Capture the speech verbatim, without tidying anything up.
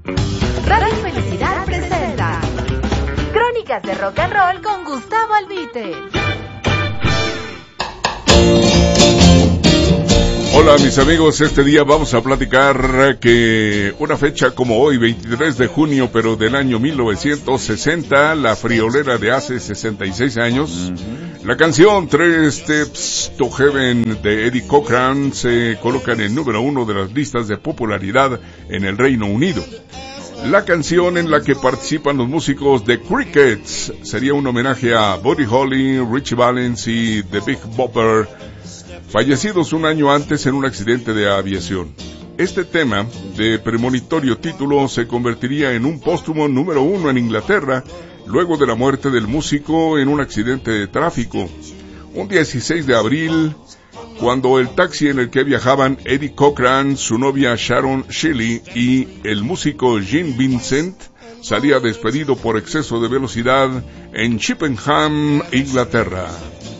Radio Felicidad presenta Crónicas de Rock and Roll con Gustavo Albite. Hola mis amigos, este día vamos a platicar que una fecha como hoy, veintitrés de junio, pero del año mil novecientos sesenta, la friolera de hace sesenta y seis años, uh-huh. La canción Three Steps to Heaven de Eddie Cochran se coloca en el número uno de las listas de popularidad en el Reino Unido. La canción en la que participan los músicos de Crickets sería un homenaje a Buddy Holly, Ritchie Valens y The Big Bopper, fallecidos un año antes en un accidente de aviación. Este tema, de premonitorio título, se convertiría en un póstumo número uno en Inglaterra, luego de la muerte del músico en un accidente de tráfico. Un dieciséis de abril, cuando el taxi en el que viajaban Eddie Cochran, su novia Sharon Shelley y el músico Gene Vincent salía despedido por exceso de velocidad en Chippenham, Inglaterra.